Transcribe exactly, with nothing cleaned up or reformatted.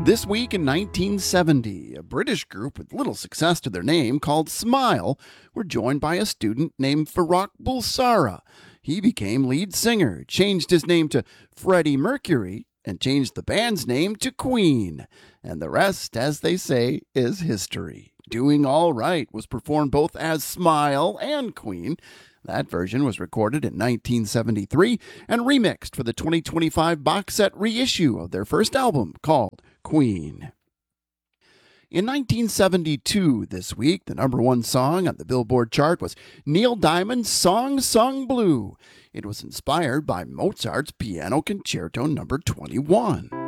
This week in nineteen seventy, a British group with little success to their name called Smile were joined by a student named Farrokh Bulsara. He became lead singer, changed his name to Freddie Mercury, and changed the band's name to Queen. And the rest, as they say, is history. Doing All Right was performed both as Smile and Queen. That version was recorded in nineteen seventy-three and remixed for the twenty twenty-five box set reissue of their first album called Queen. In nineteen seventy-two, this week, the number one song on the Billboard chart was Neil Diamond's Song Sung Blue. It was inspired by Mozart's Piano Concerto number twenty-one.